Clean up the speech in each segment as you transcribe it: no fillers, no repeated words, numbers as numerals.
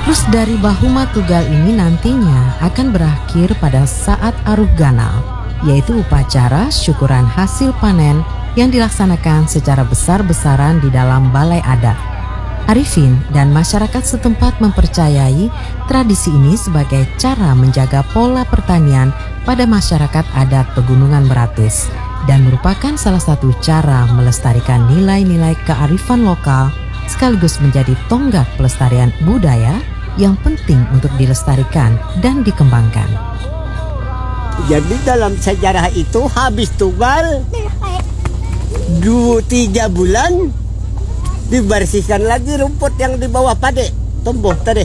Siklus dari Bahuma Tunggal ini nantinya akan berakhir pada saat Aruh Ganal, yaitu upacara syukuran hasil panen yang dilaksanakan secara besar-besaran di dalam balai adat. Arifin dan masyarakat setempat mempercayai tradisi ini sebagai cara menjaga pola pertanian pada masyarakat adat Pegunungan Meratus dan merupakan salah satu cara melestarikan nilai-nilai kearifan lokal sekaligus menjadi tonggak pelestarian budaya yang penting untuk dilestarikan dan dikembangkan. Jadi dalam sejarah itu habis tunggal 2-3 bulan dibersihkan lagi rumput yang di bawah pade tumbuh tadi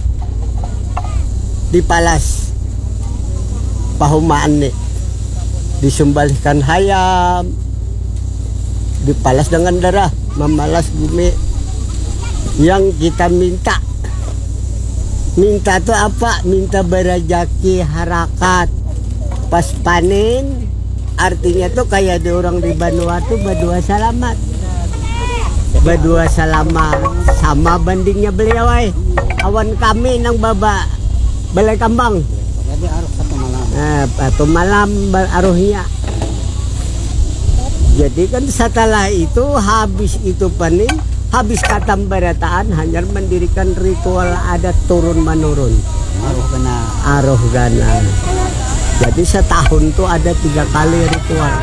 dipalas pahumaan nih, disembelihkan hayam, dipalas dengan darah, memalas bumi. Yang kita minta tuh apa? Minta berajaki harakat pas panen, artinya tuh kayak di orang di Vanuatu berdua selamat, berdua selamat sama bandingnya beliau awan kami nang baba balai kambang. Jadi aruh satu malam aruhnya. Jadi kan setelah itu habis itu panen, habis katam berataan hanya mendirikan ritual adat turun menurun. Aruh gana. Jadi setahun tuh ada 3 kali ritual.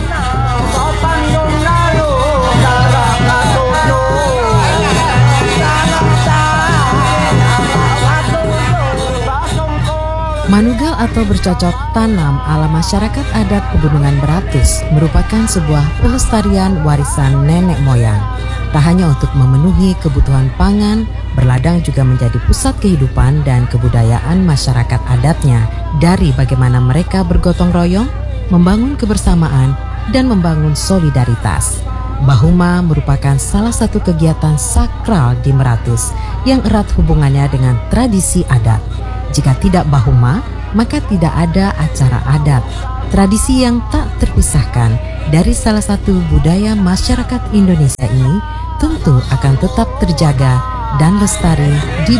Manugal atau bercocok tanam ala masyarakat adat Pegunungan Meratus merupakan sebuah pelestarian warisan nenek moyang. Tak hanya untuk memenuhi kebutuhan pangan, berladang juga menjadi pusat kehidupan dan kebudayaan masyarakat adatnya dari bagaimana mereka bergotong royong, membangun kebersamaan, dan membangun solidaritas. Bahuma merupakan salah satu kegiatan sakral di Meratus yang erat hubungannya dengan tradisi adat. Jika tidak Bahuma, maka tidak ada acara adat. Tradisi yang tak terpisahkan dari salah satu budaya masyarakat Indonesia ini tentu akan tetap terjaga dan lestari di